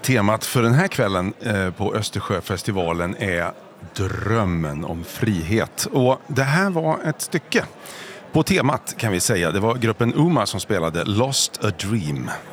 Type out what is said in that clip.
Temat för den här kvällen på Östersjöfestivalen är drömmen om frihet. Och det här var ett stycke på temat kan vi säga. Det var gruppen Uma som spelade Lost a Dream.